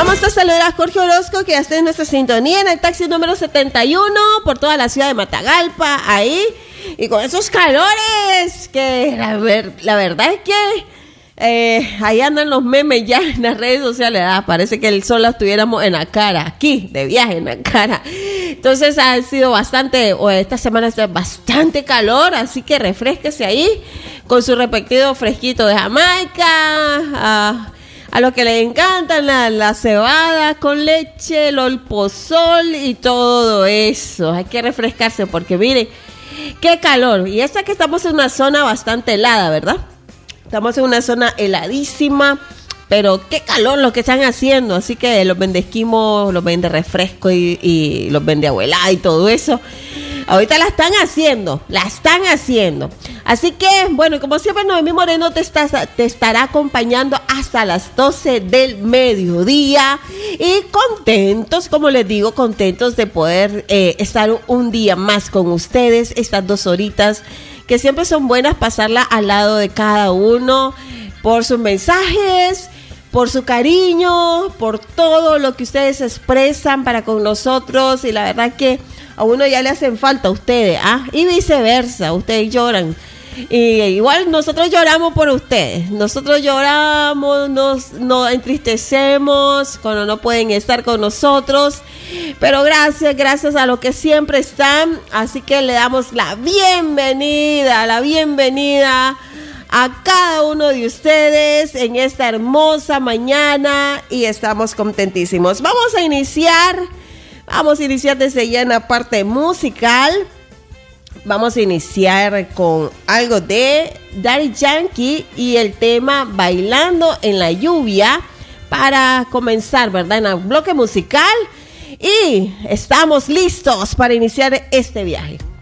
Vamos a saludar a Jorge Orozco, que ya está en nuestra sintonía en el taxi número 71 por toda la ciudad de Matagalpa, ahí. Y con esos calores, que la verdad es que ahí andan los memes ya en las redes sociales. Parece que el sol la tuviéramos en la cara, aquí, de viaje en la cara. Entonces ha sido esta semana es bastante calor, así que refrésquese ahí con su respectivo fresquito de Jamaica, a lo que le encantan la cebada con leche, el pozol y todo eso. Hay que refrescarse porque miren, qué calor. Y esta que estamos en una zona bastante helada, ¿verdad? Estamos en una zona heladísima, pero qué calor lo que están haciendo. Así que los vende esquimo, los vende refresco y los vende abuela y todo eso. Ahorita la están haciendo. Así que, bueno, como siempre, Noemí Moreno te estará acompañando hasta las 12 del mediodía. Y contentos, como les digo, contentos de poder estar un día más con ustedes, estas 2 horitas que siempre son buenas pasarla al lado de cada uno, por sus mensajes, por su cariño, por todo lo que ustedes expresan para con nosotros. Y la verdad que a uno ya le hacen falta a ustedes, y viceversa, ustedes lloran. Y igual nosotros lloramos por ustedes, nosotros lloramos, nos entristecemos cuando no pueden estar con nosotros, pero gracias a los que siempre están. Así que le damos la bienvenida a cada uno de ustedes en esta hermosa mañana y estamos contentísimos. Vamos a iniciar desde ya en la parte musical. Vamos a iniciar con algo de Daddy Yankee y el tema Bailando en la Lluvia para comenzar, ¿verdad? En el bloque musical. Y estamos listos para iniciar este viaje.